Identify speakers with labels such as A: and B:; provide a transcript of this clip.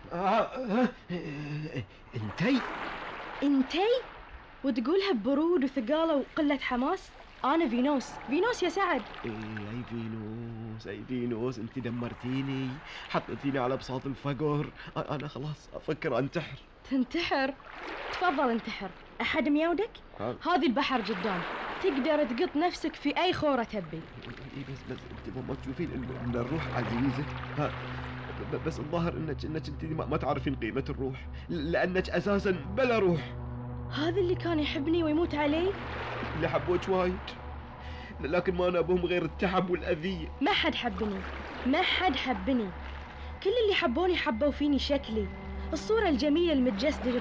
A: انتي وتقولها ببرود وثقالة وقلة حماس؟ أنا فينوس يا سعد.
B: اي فينوس انت دمرتيني، حطيتيني على بساط الفقر. انا خلاص افكر انتحر.
A: تنتحر؟ تفضل انتحر، أحد ميودك؟ هذه البحر قدام، تقدر تقط نفسك في أي خورة تبي.
B: بس انت ما تشوفين ان الروح عزيزة؟ بس الظاهر انك انت ما تعرفين قيمة الروح، لانك اساسا بلا روح.
A: هذا اللي كان يحبني ويموت علي؟
B: اللي حبوك وايد، لكن ما نابهم غير التعب والأذية.
A: ما حد حبني، كل اللي حبوني حبوا فيني شكلي، الصورة الجميلة المتجسدة